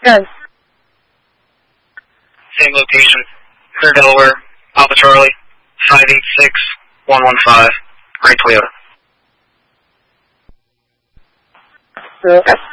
Done. Same location, Clear, Delaware, Alpha Charlie, 586115, Gray Toyota. Okay.